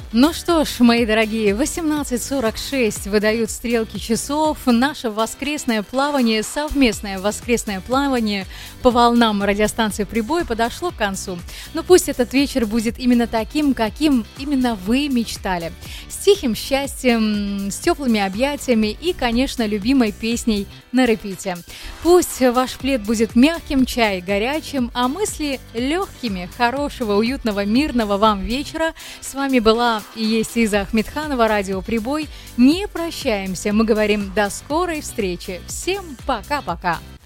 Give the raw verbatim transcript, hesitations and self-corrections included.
Ну что ж, мои дорогие, восемнадцать сорок шесть выдают стрелки часов. Наше воскресное плавание, совместное воскресное плавание по волнам радиостанции «Прибой» подошло к концу. Но пусть этот вечер будет именно таким, каким именно вы мечтали. С тихим счастьем, с теплыми объятиями и, конечно, любимой песней на репите. Пусть ваш плед будет мягким, чай горячим, а мысли легкими. Хорошего, уютного, мирного вам вечера. С вами была и есть Иза Ахмедханова, радио «Прибой». Не прощаемся, мы говорим до скорой встречи. Всем пока-пока.